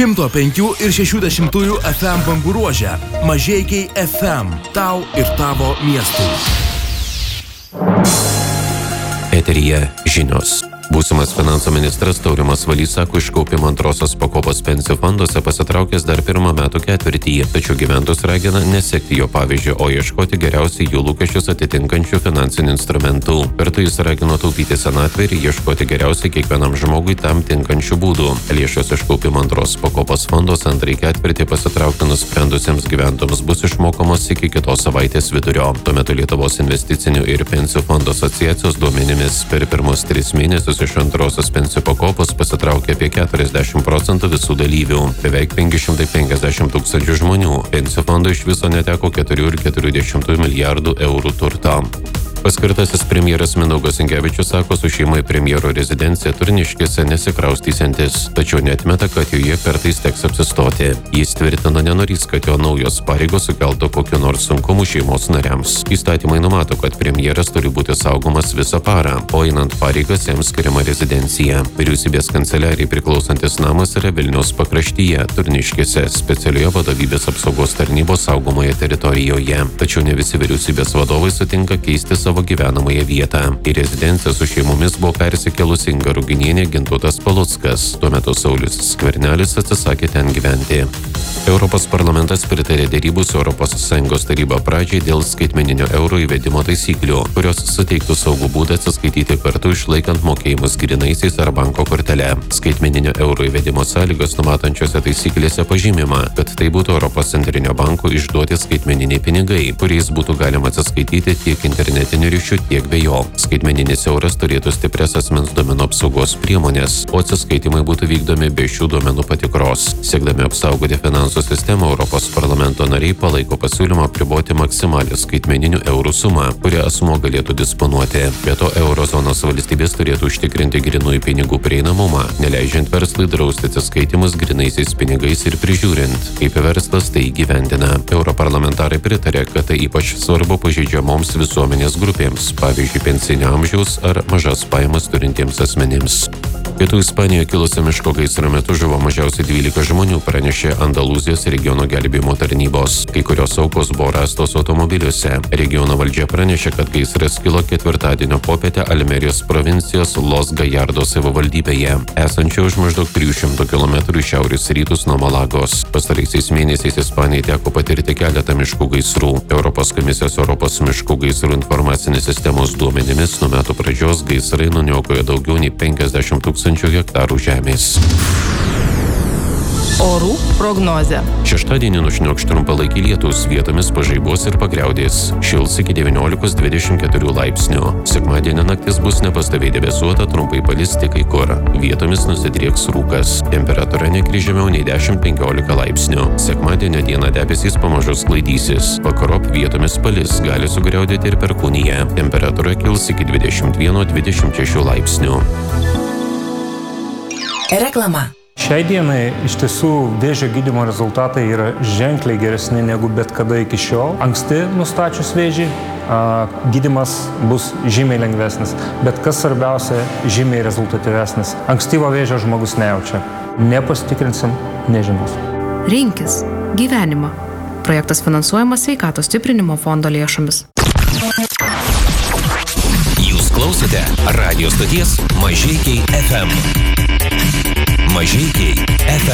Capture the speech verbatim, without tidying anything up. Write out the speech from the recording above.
šimto penkių ir šešių dešimtųjų F M bangų ruože. Mažeikiai F M. Tau ir tavo miestui. Eteryje žinios. Būsimas finansų ministras Taurimas Valys sako, iš kaupimo antrosios pakopos pensijų fonduose pasitraukęs dar pirmą metų ketvirtį, tačiau gyventojus ragina nesekti jo pavyzdžio, o ieškoti geriausiai jų lūkesčius atitinkančių finansinių instrumentų. Kartu jis ragino taupyti senatvę ir ieškoti geriausiai kiekvienam žmogui tam tinkančių būdų. Lėšos iš kaupimo antros pakopos fondos antrąjį ketvirtį pasitraukti nusprendusiems gyventojams bus išmokamos iki kitos savaitės vidurio. Tuo metu Lietuvos investicinių ir pensijų fondų asociacijos duomenimis per pirmus tris mėnesius iš antrosios pensijų pakopos pasitraukė apie keturiasdešimt procentų visų dalyvių, beveik penki šimtai penkiasdešimt tūkstančių žmonių. Pensijų fondai iš viso neteko keturi ir keturi dešimtųjų milijardų eurų turto. Paskirtasis premjeras Mindaugas Sinkevičius sako, su šeima į premjero rezidenciją Turniškėse nesikraustysiantis, tačiau neatmeta, kad joje kartais teks apsistoti. Jis tvirtina nenorys, kad jo naujos pareigos sukeltų kokiu nors sunkumu šeimos nariams. Įstatymai numato, kad premjeras turi būti saugomas visą parą, o einant pareigas jam skiriama rezidencija. Vyriausybės kanceliarijai priklausantis namas yra Vilniaus pakraštyje, Turniškėse, specialioje vadovybės apsaugos tarnybos saugomoje teritorijoje. Tačiau ne visi vyriausybės vadovai sutinka keisti savo savo gyvenamąją vietą. Į rezidenciją su šeimomis buvo persikėlusi Inga Ruginienė, Gintautas Paluckas. Tuo metu Saulius Skvernelis atsisakė ten gyventi. Europos parlamentas pritarė dėrybų su Europos Sąjungos taryba pradžiai dėl skaitmeninio euro įvedimo taisyklių, kurios suteiktų saugų būdą atsiskaityti kartu išlaikant mokėjimus grynaisiais ar banko kortele. Skaitmeninio euro įvedimo sąlygos numatančiose taisyklėse pažymima, kad tai būtų Europos centrinio banko išduoti skaitmeniniai pinigai, kuriais būtų galima atsiskaityti tiek internetiniu ryšiu, tiek be jo. Skaitmeninis euras turėtų stiprias asmens duomenų apsaugos priemonės, o atsiskaitimai būtų vykdomi be šių duomenų patikros. Siekdami apsaugoti finansų sistemą, Europos parlamento nariai palaiko pasiūlymą apriboti maksimalę skaitmeninių eurų sumą, kurią asmuo galėtų disponuoti. Be to, eurozonos valstybės turėtų užtikrinti grynųjų pinigų prieinamumą, neleidžiant verslui drausti atsiskaitimus grynaisiais pinigais ir prižiūrint, kaip verslas tai įgyvendina. Europarlamentarai pritarė, kad tai ypač svarbu pažeidžiamoms visuomenės grupėms, pavyzdžiui, pensinio amžiaus ar mažas pajamas turintiems asmenims. Pietų Ispanijoje kilusio miško gaisro metu žuvo mažiausiai dvylika žmonių, pranešė Andalūzijos regiono gelbėjimo tarnybos. Kai kurios aukos buvo rastos automobiliuose. Regiono valdžia pranešė, kad gaisras kilo ketvirtadienio popietę Almerijos provincijos Los Gallardos savivaldybėje, esančio už maždaug trijų šimtų kilometrų į šiaurės rytus nuo Malagos. Pastaraisiais mėnesiais Ispanijai teko patirti keletą miškų gaisrų. Europos komisijos Europos miškų gaisrų informacinės sistemos duomenimis nuo metų pradžios gaisrai nuniokojo daugiau nei penkiasdešimt tūkstančių hektarų žemės. Orų prognozė. Šeštadienį nušniokš trumpalaikiai lietūs, vietomis pažaibos ir pagriaudės. Šils iki devyniolikos dvidešimt keturių laipsnių. Sekmadienio naktis bus nepastoviai debesuota, trumpai palis tik kai kur. Vietomis nusidrieks rūkas. Temperatūra nekris žemiau nei dešimt penkiolika laipsnių. Sekmadienio dieną debesys pamažu sklaidysis. Vakarop vietomis palis, gali sugriaudėti ir perkūnija. Temperatūra kils iki dvidešimt vieno dvidešimt šešių laipsnių. Reklama. Šiai dienai iš tiesų vėžio gydymo rezultatai yra ženkliai geresni negu bet kada iki šiol. Anksti nustačius vėžį, gydymas bus žymiai lengvesnis, bet kas svarbiausia, žymiai rezultatyvesnis. Ankstyvo vėžio žmogus nejaučia. Nepasitikrinsim, nežinos. Rinkis gyvenimą. Projektas finansuojamas Sveikatos stiprinimo fondo lėšomis. Jūs klausote radijo stoties Mažeikiai F M. Mažeikiai F M.